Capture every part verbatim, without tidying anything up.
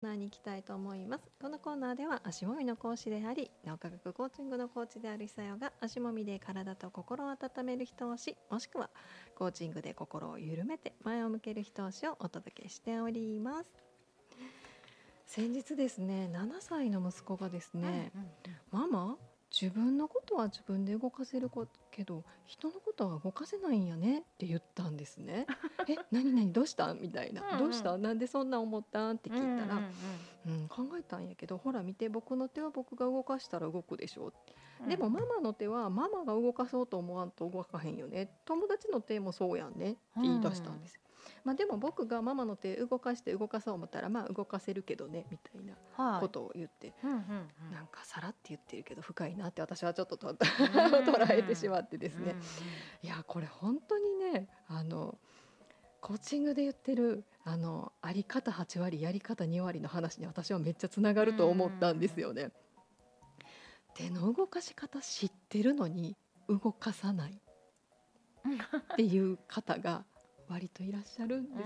ナーに行きたいと思います。このコーナーでは足もみの講師であり脳科学コーチングのコーチである久代が足もみで体と心を温める一押し、もしくはコーチングで心を緩めて前を向ける一押しをお届けしております。先日ですね、ななさいの息子がですね、うんうんうん、ママ自分のことは自分で動かせるけど人のことは動かせないんやねって言ったんですねえ、何何どうしたみたいな、うんうん、どうしたなんでそんな思ったんって聞いたら、うんうんうんうん、考えたんやけど、ほら見て、僕の手は僕が動かしたら動くでしょ、うん、でもママの手はママが動かそうと思わんと動かへんよね、友達の手もそうやんねって言い出したんですよ、うんまあ、でも僕がママの手動かして動かそう思ったらまあ動かせるけどねみたいなことを言って、はいうんうんうん、なんかさらって言ってるけど深いなって私はちょっとと捉えてしまってですね、うんうん、いやこれ本当にね、あのコーチングで言ってるあのあり方はちわりやり方にわりの話に私はめっちゃつながると思ったんですよね。手の動かし方知ってるのに動かさないっていう方が割といらっしゃるんです。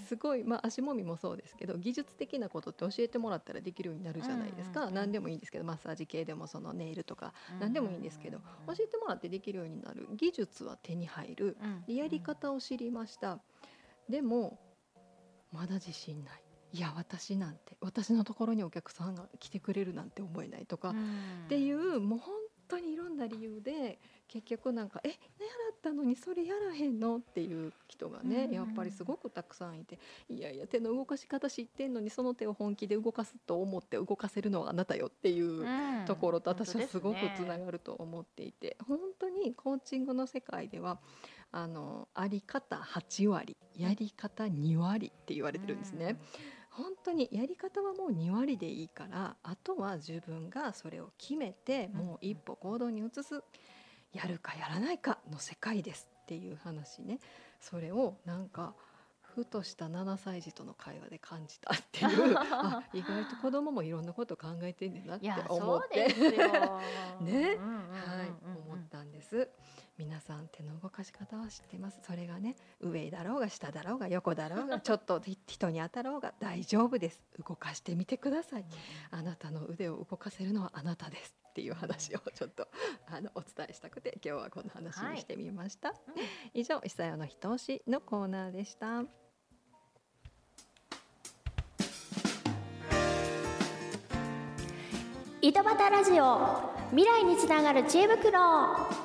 すごい、まあ、足もみもそうですけど技術的なことって教えてもらったらできるようになるじゃないですか、うんうんうん、何でもいいんですけどマッサージ系でもそのネイルとか何でもいいんですけど、教えてもらってできるようになる技術は手に入る、やり方を知りました。でもまだ自信ない、いや私なんて私のところにお客さんが来てくれるなんて思えないとか、っていうもう本当にいろんな理由で結局なんかえ習ったのにそれやらへんのっていう人がね、やっぱりすごくたくさんいて、いやいや手の動かし方知ってんのにその手を本気で動かすと思って動かせるのはあなたよっていうところと私はすごくつながると思っていて、本当にコーチングの世界ではあのあり方はちわりやり方にわりって言われてるんですね。本当にやり方はもうにわりでいいから、あとは自分がそれを決めてもう一歩行動に移す、やるかやらないかの世界ですっていう話ね。それをなんかふとしたななさい児との会話で感じたっていうあ意外と子供もいろんなこと考えてんねんなって思ってね、うんうんうん、はい思ったんです。皆さん手の動かし方は知ってます。それがね上だろうが下だろうが横だろうがちょっと人に当たろうが大丈夫です。動かしてみてください。あなたの腕を動かせるのはあなたですっていう話をちょっとあのお伝えしたくて今日はこの話にしてみました、はい、以上久代の一押しのコーナーでした。 井戸端ラジオ、未来につながる知恵袋。